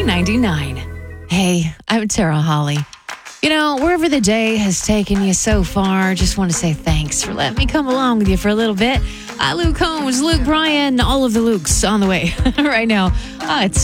99. Hey, I'm Tara Holly. Wherever the day has taken you so far, just want to say thanks for letting me come along with you for a little bit. Luke Combs, Luke Bryan, all of the Lukes on the way right now. It's